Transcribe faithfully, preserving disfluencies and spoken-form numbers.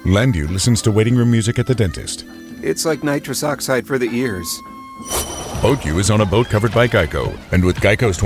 Landu listens to waiting room music at the dentist. It's like nitrous oxide for the ears. Boat U is on a boat covered by Geico. And with Geico's